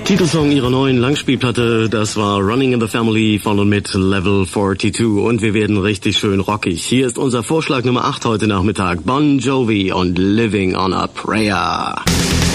Titelsong ihrer neuen Langspielplatte, das war Running in the Family von und mit Level 42 und wir werden richtig schön rockig. Hier ist unser Vorschlag Nummer 8 heute Nachmittag, Bon Jovi und Living on a Prayer.